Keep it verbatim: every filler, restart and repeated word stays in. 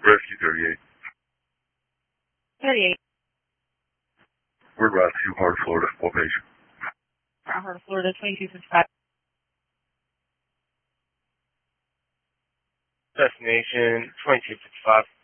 Rescue thirty-eight. thirty-eight. We're about to Hart, Florida. What patient? Hart, Florida, twenty-two fifty-five. Destination twenty-two fifty-five.